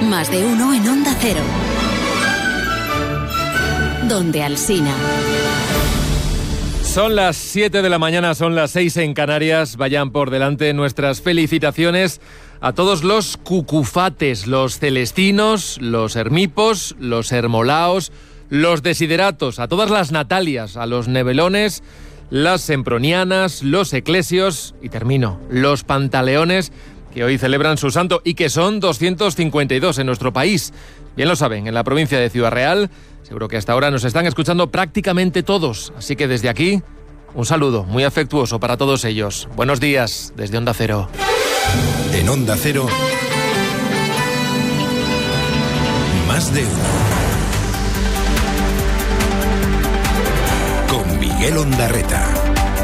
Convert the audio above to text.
Más de uno en Onda Cero. Donde Alsina. Son las 7 de la mañana, son las 6 en Canarias. Vayan por delante nuestras felicitaciones a todos los cucufates, los celestinos, los hermipos, los hermolaos, los desideratos, a todas las Natalias, a los nevelones, las sempronianas, los eclesios y termino, los pantaleones, que hoy celebran su santo y que son 252 en nuestro país. Bien lo saben, en la provincia de Ciudad Real, seguro que hasta ahora nos están escuchando prácticamente todos. Así que desde aquí, un saludo muy afectuoso para todos ellos. Buenos días desde Onda Cero. En Onda Cero, Más de uno. Con Miguel Ondarreta.